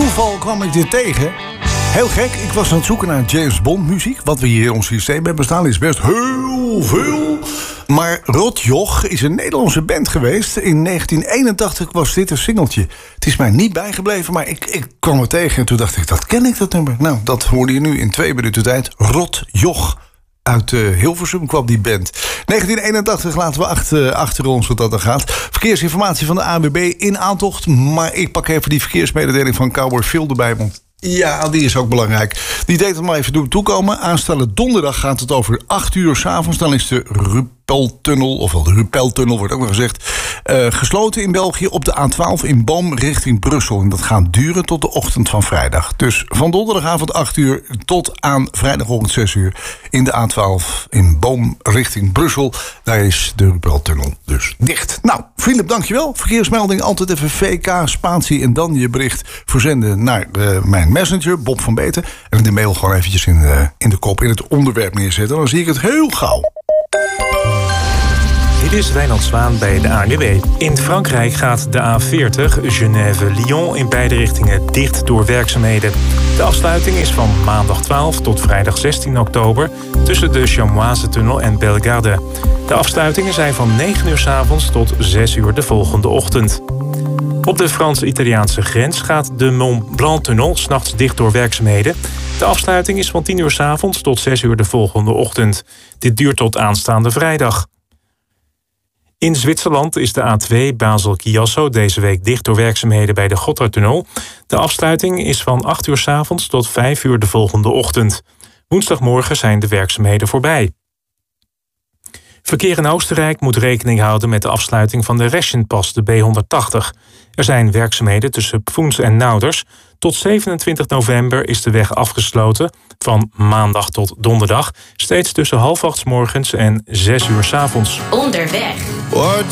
toeval kwam ik dit tegen. Heel gek, ik was aan het zoeken naar James Bond muziek. Wat we hier in ons systeem hebben staan is best heel veel. Maar Rotjoch is een Nederlandse band geweest. In 1981 was dit een singeltje. Het is mij niet bijgebleven, maar ik kwam het tegen. En toen dacht ik, dat ken ik, dat nummer. Nou, dat hoorde je nu in 2 minuten tijd. Rotjoch. Uit Hilversum kwam die band. 1981 laten we achter ons wat dat er gaat. Verkeersinformatie van de ANWB in aantocht. Maar ik pak even die verkeersmededeling van Cowboy Phil erbij. Want ja, die is ook belangrijk. Die deed het maar even doen toekomen. Aanstaande donderdag gaat het over 8 uur 's avonds. Dan is de Rupeltunnel, ofwel de Rupeltunnel wordt ook nog gezegd, gesloten in België op de A12 in Boom richting Brussel. En dat gaat duren tot de ochtend van vrijdag. Dus van donderdagavond 8 uur tot aan vrijdagochtend 6 uur in de A12 in Boom richting Brussel. Daar is de Rupeltunnel dus dicht. Nou, Philip, dankjewel. Verkeersmelding altijd even VK, spatie en dan je bericht verzenden naar mijn messenger, Bob van Beten. En de mail gewoon eventjes in de kop, in het onderwerp neerzetten. Dan zie ik het heel gauw. Dit is Wijnand Zwaan bij de ANWB. In Frankrijk gaat de A40 Genève-Lyon in beide richtingen dicht door werkzaamheden. De afsluiting is van maandag 12 tot vrijdag 16 oktober... tussen de Chamoise-tunnel en Bellegarde. De afsluitingen zijn van 9 uur 's avonds tot 6 uur de volgende ochtend. Op de Frans-Italiaanse grens gaat de Mont Blanc-tunnel 's nachts dicht door werkzaamheden. De afsluiting is van 10 uur 's avonds tot 6 uur de volgende ochtend. Dit duurt tot aanstaande vrijdag. In Zwitserland is de A2 Basel-Chiasso deze week dicht door werkzaamheden bij de Gotthardtunnel. De afsluiting is van 8 uur 's avonds tot 5 uur de volgende ochtend. Woensdagmorgen zijn de werkzaamheden voorbij. Verkeer in Oostenrijk moet rekening houden met de afsluiting van de Reschenpas, de B180. Er zijn werkzaamheden tussen Pfoens en Nauders. Tot 27 november is de weg afgesloten, van maandag tot donderdag, steeds tussen 7:30 's morgens en 6 uur 's avonds. Onderweg.